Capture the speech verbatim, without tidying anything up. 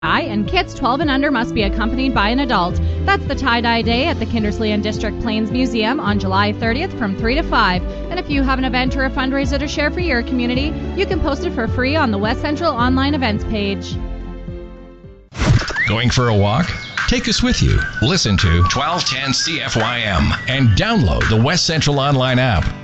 And kits twelve and under must be accompanied by an adult. That's the Tie-Dye Day at the Kindersley and District Plains Museum on July thirtieth from three to five. And if you have an event or a fundraiser to share for your community, you can post it for free on the West Central online events page. Going for a walk? Take us with you. Listen to twelve ten C F Y M and download the West Central online app.